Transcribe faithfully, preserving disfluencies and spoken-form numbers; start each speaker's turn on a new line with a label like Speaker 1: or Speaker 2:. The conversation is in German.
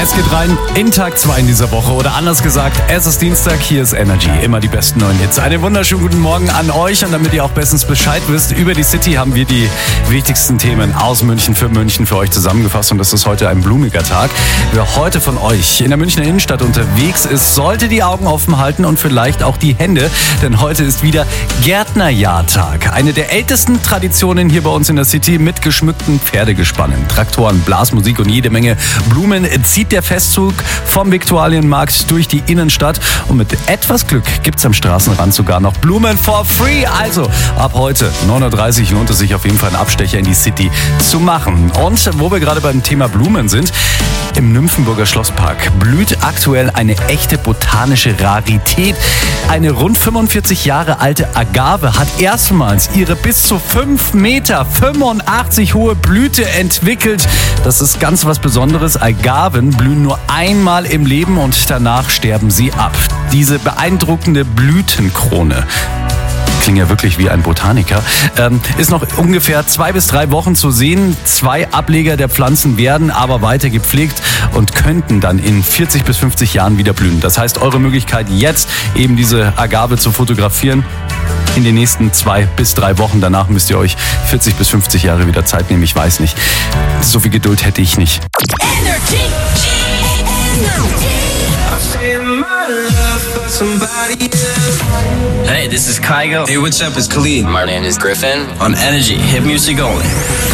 Speaker 1: Es geht rein in Tag zwei in dieser Woche oder anders gesagt, es ist Dienstag, hier ist Energy. Immer die besten neuen Hits. Einen wunderschönen guten Morgen an euch und damit ihr auch bestens Bescheid wisst, über die City haben wir die wichtigsten Themen aus München für München für euch zusammengefasst und das ist heute ein blumiger Tag. Wer heute von euch in der Münchner Innenstadt unterwegs ist, sollte die Augen offen halten und vielleicht auch die Hände, denn heute ist wieder Gärtnerjahrtag. Eine der ältesten Traditionen hier bei uns in der City mit geschmückten Pferdegespannen, Traktoren, Blasmusik und jede Menge Blumen zieht der Festzug vom Viktualienmarkt durch die Innenstadt und mit etwas Glück gibt's am Straßenrand sogar noch Blumen for free. Also ab heute neun Uhr dreißig lohnt es sich auf jeden Fall einen Abstecher in die City zu machen. Und wo wir gerade beim Thema Blumen sind, im Nymphenburger Schlosspark blüht aktuell eine echte botanische Rarität. Eine rund fünfundvierzig Jahre alte Agave hat erstmals ihre bis zu fünf Meter fünfundachtzig hohe Blüte entwickelt. Das ist ganz was Besonderes. Agaven blühen nur einmal im Leben und danach sterben sie ab. Diese beeindruckende Blütenkrone, klingt ja wirklich wie ein Botaniker, ähm, ist noch ungefähr zwei bis drei Wochen zu sehen. Zwei Ableger der Pflanzen werden aber weiter gepflegt und könnten dann in vierzig bis fünfzig Jahren wieder blühen. Das heißt, eure Möglichkeit jetzt eben diese Agave zu fotografieren in den nächsten zwei bis drei Wochen. Danach müsst ihr euch vierzig bis fünfzig Jahre wieder Zeit nehmen. Ich weiß nicht. So viel Geduld hätte ich nicht.
Speaker 2: Energy.
Speaker 3: Hey, this is Kygo.
Speaker 4: Hey, what's up? It's Khalid.
Speaker 5: My name is Griffin.
Speaker 3: On Energy, hit music only.